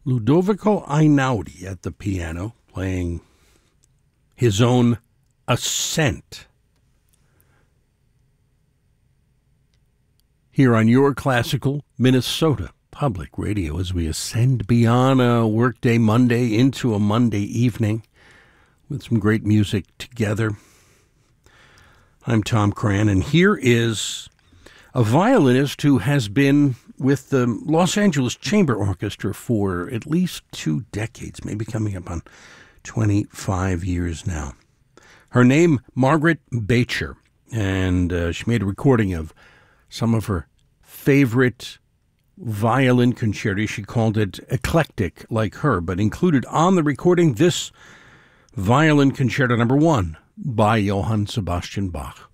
Ludovico Einaudi at the piano, playing his own Ascent. Here on your classical Minnesota Public Radio as we ascend beyond a workday Monday into a Monday evening with some great music together. I'm Tom Cran, and here is a violinist who has been with the Los Angeles Chamber Orchestra for at least 2 decades, maybe coming up on 25 years now. Her name, Margaret Bacher, and she made a recording of some of her favorite violin concerti. She called it eclectic, like her, but included on the recording this violin concerto number 1 by Johann Sebastian Bach.